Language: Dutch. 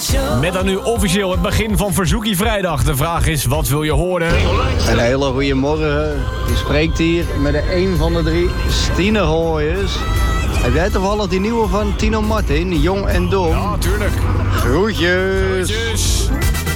Met dan nu officieel het begin van Verzoekie Vrijdag. De vraag is, wat wil je horen? Een hele goede morgen. Je spreekt hier met de een van de 3 Stine Gooiers. Heb jij toevallig die nieuwe van Tino Martin, Jong en Dom? Ja, tuurlijk. Groetjes. Groetjes.